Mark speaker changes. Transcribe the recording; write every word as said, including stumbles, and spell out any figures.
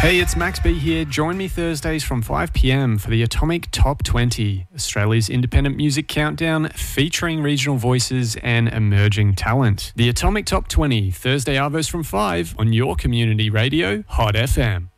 Speaker 1: Hey, it's Max B here. Join me Thursdays from five p.m. for the Atomic Top twenty, Australia's independent music countdown featuring regional voices and emerging talent. The Atomic Top twenty, Thursday arvos from five on your community radio, Hot F M.